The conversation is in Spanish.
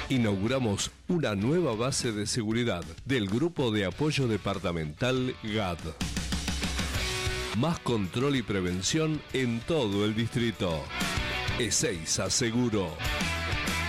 Inauguramos una nueva base de seguridad del Grupo de Apoyo Departamental GAD. Más control y prevención en todo el distrito. Ezeiza Seguro.